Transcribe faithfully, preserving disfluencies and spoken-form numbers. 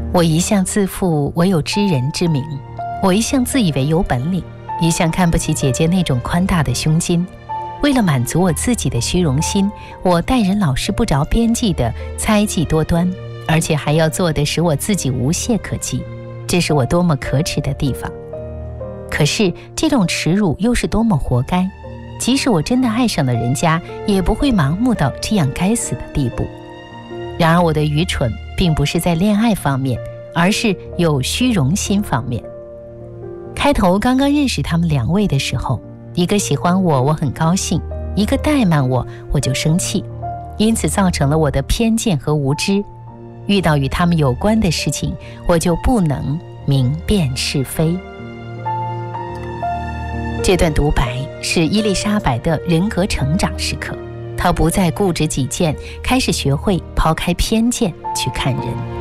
我一向自负我有知人之明，我一向自以为有本领，一向看不起姐姐那种宽大的胸襟。为了满足我自己的虚荣心，我待人老是不着边际的猜忌多端，而且还要做的使我自己无懈可击，这是我多么可耻的地方。可是这种耻辱又是多么活该，即使我真的爱上了人家，也不会盲目到这样该死的地步。然而我的愚蠢并不是在恋爱方面，而是有虚荣心方面。开头刚刚认识他们两位的时候，一个喜欢我，我很高兴；一个怠慢我，我就生气，因此造成了我的偏见和无知。遇到与他们有关的事情，我就不能明辨是非。这段独白是伊丽莎白的人格成长时刻，她不再固执己见，开始学会抛开偏见去看人。